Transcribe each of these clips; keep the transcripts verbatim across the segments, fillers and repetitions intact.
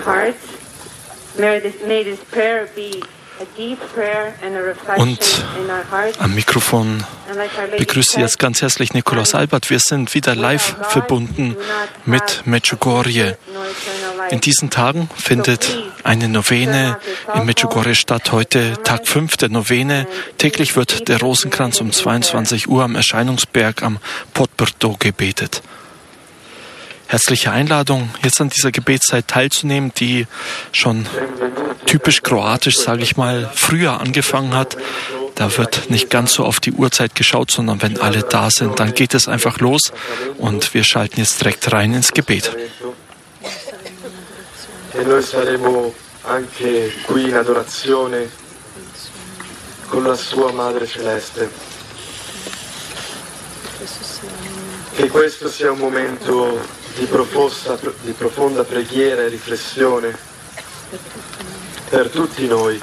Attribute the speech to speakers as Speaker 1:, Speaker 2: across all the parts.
Speaker 1: hearts. May this, may this prayer be a deep prayer and a reflection in our hearts.
Speaker 2: Am Mikrofon begrüße ich jetzt ganz herzlich Nikolaus Albert. Wir sind wieder live verbunden mit Medjugorje. In diesen Tagen findet eine Novene in Medjugorje statt. Heute Tag fünf der Novene. Täglich wird der Rosenkranz um zweiundzwanzig Uhr am Erscheinungsberg am Podbrdo gebetet. Herzliche Einladung, jetzt an dieser Gebetszeit teilzunehmen, die schon typisch kroatisch, sage ich mal, früher angefangen hat. Da wird nicht ganz so auf die Uhrzeit geschaut, sondern wenn alle da sind, dann geht es einfach los und wir schalten jetzt direkt rein ins Gebet.
Speaker 3: E noi saremo anche qui in adorazione con la sua Madre Celeste. Che questo sia un momento di profonda, di profonda preghiera e riflessione per tutti noi.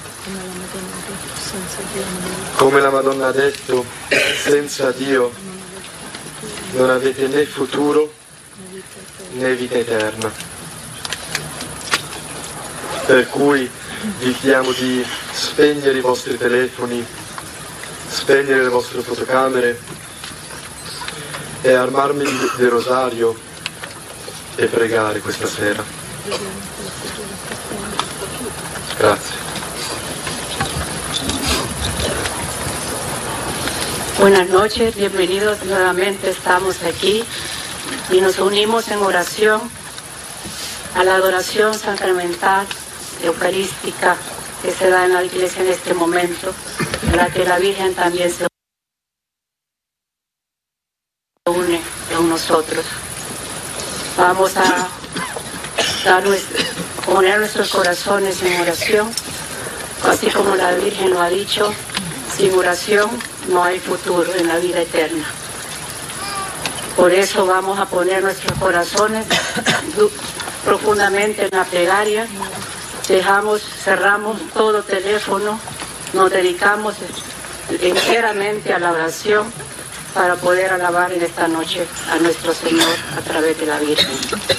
Speaker 3: Come la Madonna ha detto, senza Dio non avete né futuro né vita eterna. Per cui vi chiediamo di spegnere i vostri telefoni, spegnere le vostre fotocamere e armarmi di rosario e pregare questa sera. Grazie.
Speaker 1: Buenas noches, bienvenidos nuevamente. Estamos aquí y nos unimos en oración a la adoración sacramental, eucarística, que se da en la iglesia en este momento, en la que la Virgen también se une con nosotros. Vamos a dar nuestro, poner nuestros corazones en oración, así como la Virgen lo ha dicho, sin oración no hay futuro en la vida eterna. Por eso vamos a poner nuestros corazones profundamente en la plegaria, dejamos, cerramos todo teléfono, nos dedicamos enteramente a la oración para poder alabar en esta noche a nuestro Señor a través de la Virgen.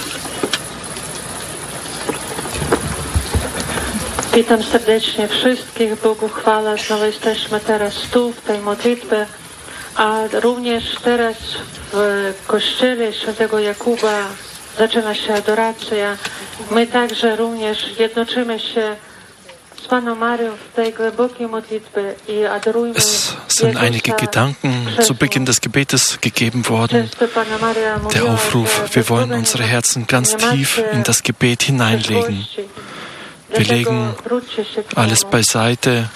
Speaker 4: Witam serdecznie wszystkich, Bogu chwała, znowu jesteśmy teraz tu w tej modlitwie, a również teraz w kościele świętego Jakuba zaczyna się adoracja. My także również jednoczymy się z Panną Marią w tej głębokiej modlitwie i adorujmy.
Speaker 2: Es sind einige Gedanken zu Beginn des Gebetes gegeben worden. Der Aufruf, wir wollen unsere Herzen ganz tief in das Gebet hineinlegen. Wir legen alles beiseite.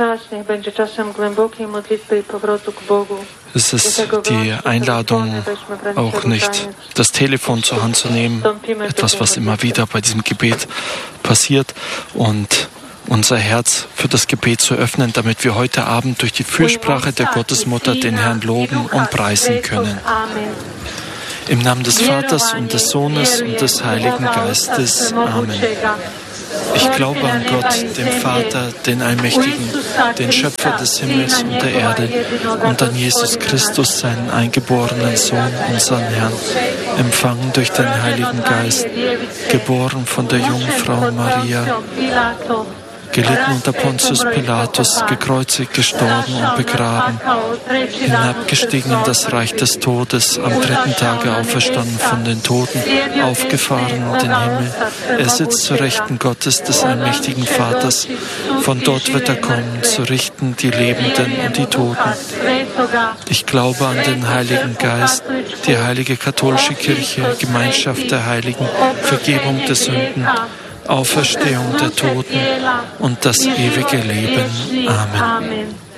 Speaker 2: Es ist die Einladung, auch nicht das Telefon zur Hand zu nehmen, etwas, was immer wieder bei diesem Gebet passiert, und unser Herz für das Gebet zu öffnen, damit wir heute Abend durch die Fürsprache der Gottesmutter den Herrn loben und preisen können. Im Namen des Vaters und des Sohnes und des Heiligen Geistes. Amen. Ich glaube an Gott, den Vater, den Allmächtigen, den Schöpfer des Himmels und der Erde, und an Jesus Christus, seinen eingeborenen Sohn, unseren Herrn, empfangen durch den Heiligen Geist, geboren von der Jungfrau Maria, gelitten unter Pontius Pilatus, gekreuzigt, gestorben und begraben, hinabgestiegen in das Reich des Todes, am dritten Tage auferstanden von den Toten, aufgefahren in den Himmel. Er sitzt zur Rechten Gottes, des allmächtigen Vaters. Von dort wird er kommen, zu richten die Lebenden und die Toten. Ich glaube an den Heiligen Geist, die heilige katholische Kirche, Gemeinschaft der Heiligen, Vergebung der Sünden, Auferstehung der Toten und das ewige Leben. Amen.